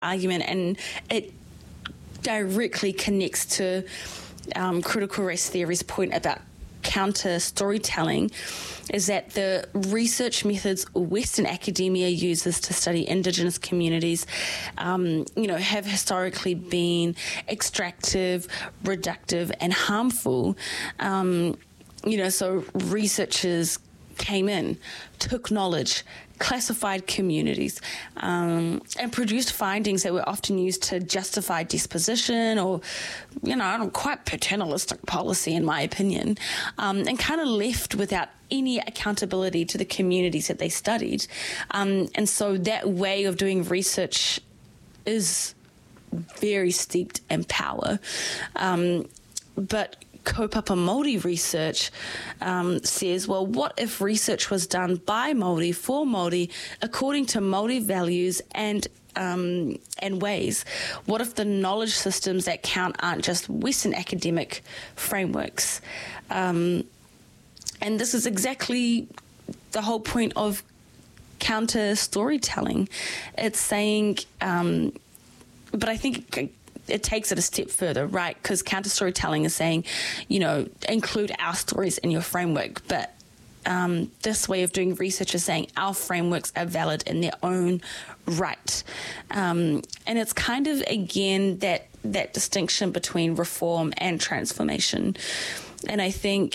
argument, and it directly connects to critical race theory's point about counter storytelling, is that the research methods Western academia uses to study Indigenous communities, have historically been extractive, reductive, and harmful. So researchers came in, took knowledge, classified communities, and produced findings that were often used to justify disposition or, quite paternalistic policy, in my opinion, and kind of left without any accountability to the communities that they studied. And so that way of doing research is very steeped in power. But Kaupapa Māori research says, well, what if research was done by Māori for Māori according to Māori values and ways? What if the knowledge systems that count aren't just Western academic frameworks? And this is exactly the whole point of counter storytelling. It's saying, but I think it takes it a step further, right? Because counter storytelling is saying, include our stories in your framework. But this way of doing research is saying our frameworks are valid in their own right. And it's kind of, again, that distinction between reform and transformation. And I think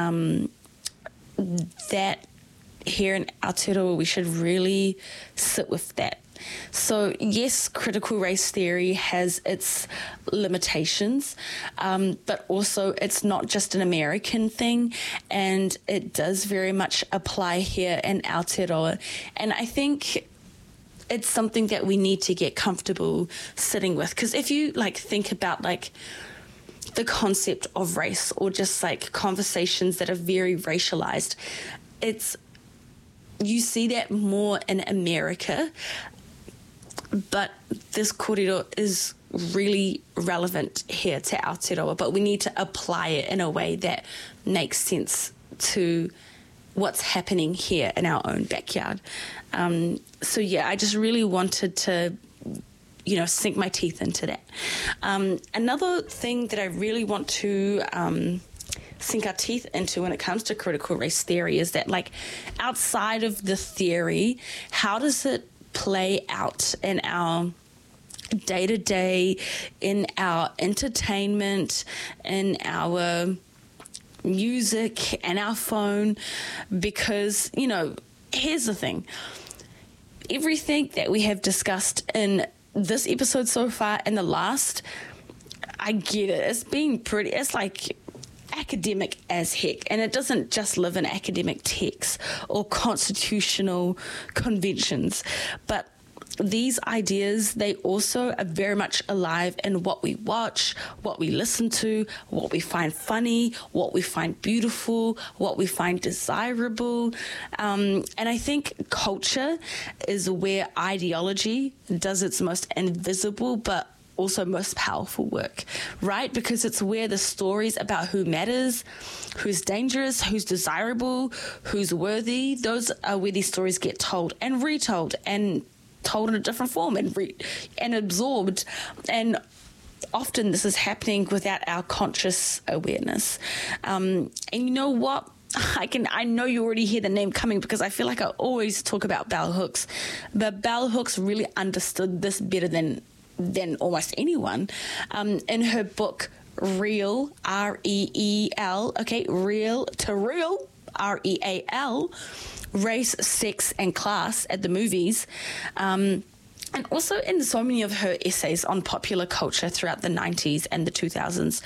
that here in Aotearoa, we should really sit with that. So, yes, critical race theory has its limitations, but also it's not just an American thing, and it does very much apply here in Aotearoa. And I think it's something that we need to get comfortable sitting with, because if you, think about, the concept of race, or just, conversations that are very racialized, you see that more in America. But this kōrero is really relevant here to Aotearoa, but we need to apply it in a way that makes sense to what's happening here in our own backyard. I just really wanted to, sink my teeth into that. Another thing that I really want to sink our teeth into when it comes to critical race theory is that, outside of the theory, how does it play out in our day-to-day, in our entertainment, in our music, and our phone? Because, here's the thing. Everything that we have discussed in this episode so far and the last, I get it. It's been it's academic as heck, and it doesn't just live in academic texts or constitutional conventions, but these ideas, they also are very much alive in what we watch, what we listen to, what we find funny, what we find beautiful, what we find desirable. And I think culture is where ideology does its most invisible but also most powerful work, right? Because it's where the stories about who matters, who's dangerous, who's desirable, who's worthy, those are where these stories get told and retold and told in a different form and absorbed. And often this is happening without our conscious awareness. And you know what? I know you already hear the name coming because I feel like I always talk about bell hooks, but bell hooks really understood this better than almost anyone. In her book, Real, R-E-E-L, Real to Real, R-E-A-L, Race, Sex and Class at the Movies, and also in so many of her essays on popular culture throughout the 90s and the 2000s.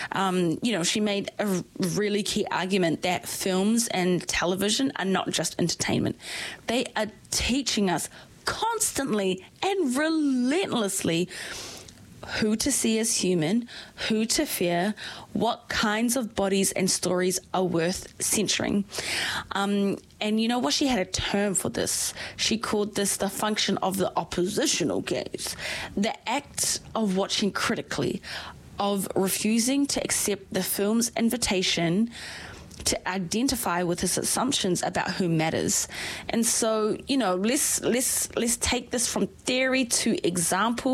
She made a really key argument that films and television are not just entertainment. They are teaching us constantly and relentlessly who to see as human, who to fear, what kinds of bodies and stories are worth censoring. And you know what? She had a term for this. She called this the function of the oppositional gaze, the act of watching critically, of refusing to accept the film's invitation to identify with his assumptions about who matters. And so, let's take this from theory to example.